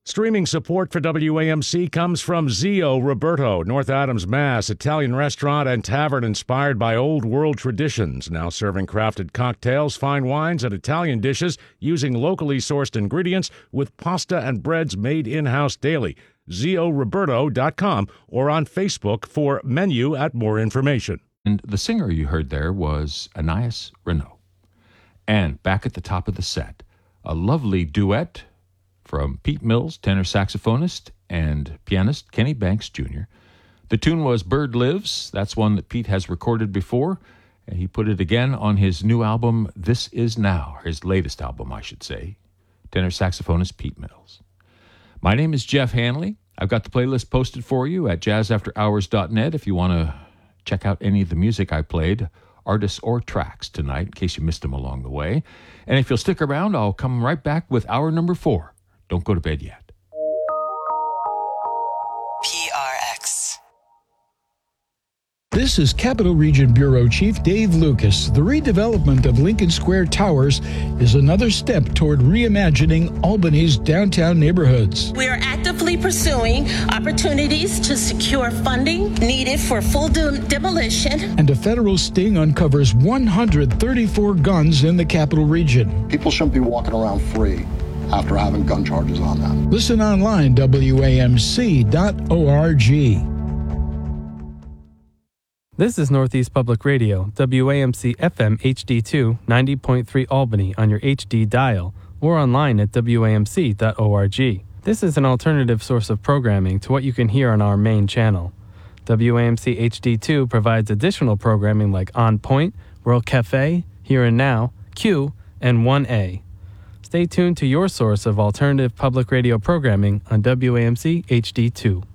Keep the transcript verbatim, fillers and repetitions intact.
Streaming support for W A M C comes from Zio Roberto, North Adams, Mass. Italian restaurant and tavern inspired by old world traditions. Now serving crafted cocktails, fine wines, and Italian dishes using locally sourced ingredients with pasta and breads made in-house daily. zio roberto dot com or on Facebook for menu at more information. And the singer you heard there was Anais Renault. And back at the top of the set, a lovely duet from Pete Mills, tenor saxophonist, and pianist Kenny Banks Junior The tune was Bird Lives. That's one that Pete has recorded before, and he put it again on his new album, This Is Now, his latest album, I should say. Tenor saxophonist Pete Mills. My name is Jeff Hanley. I've got the playlist posted for you at jazz after hours dot net if you want to check out any of the music I played, artists or tracks tonight, in case you missed them along the way. And if you'll stick around, I'll come right back with hour number four. Don't go to bed yet. P R X. This is Capital Region Bureau Chief Dave Lucas. The redevelopment of Lincoln Square Towers is another step toward reimagining Albany's downtown neighborhoods. We are actively pursuing opportunities to secure funding needed for full de- demolition. And a federal sting uncovers one hundred thirty-four guns in the Capital Region. People shouldn't be walking around free after having gun charges on them. Listen online, W A M C dot org. This is Northeast Public Radio, W A M C F M H D two, ninety point three Albany on your H D dial, or online at W A M C dot org. This is an alternative source of programming to what you can hear on our main channel. W A M C H D two provides additional programming like On Point, World Cafe, Here and Now, Q, and one A. Stay tuned to your source of alternative public radio programming on W A M C H D two.